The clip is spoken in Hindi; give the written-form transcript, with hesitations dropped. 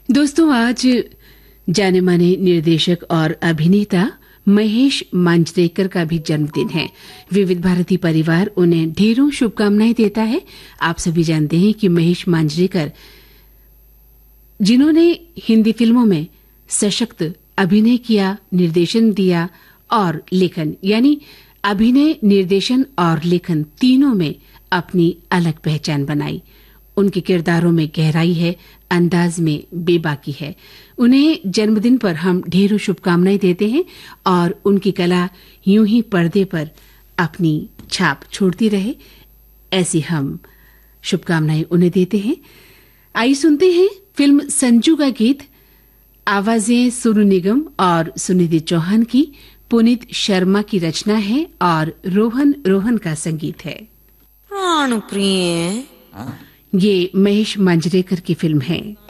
दोस्तों, आज जाने माने निर्देशक और अभिनेता महेश मांजरेकर का भी जन्मदिन है। विविध भारती परिवार उन्हें ढेरों शुभकामनाएं देता है। आप सभी जानते हैं कि महेश मांजरेकर, जिन्होंने हिंदी फिल्मों में सशक्त अभिनय किया, निर्देशन दिया और लेखन, यानी अभिनय, निर्देशन और लेखन तीनों में अपनी अलग पहचान बनाई। उनके किरदारों में गहराई है, अंदाज में बेबाकी है। उन्हें जन्मदिन पर हम ढेरों शुभकामनाएं देते हैं और उनकी कला यूं ही पर्दे पर अपनी छाप छोड़ती रहे, ऐसी हम शुभकामनाएं उन्हें देते हैं। आइए सुनते हैं फिल्म संजू का गीत। आवाजें सोनू निगम और सुनिधि चौहान की, पुनीत शर्मा की रचना है और रोहन रोहन का संगीत है। प्राण प्रिय, ये महेश मांजरेकर की फिल्म है।